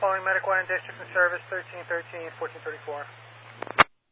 following medical and district in service 1313, 1434.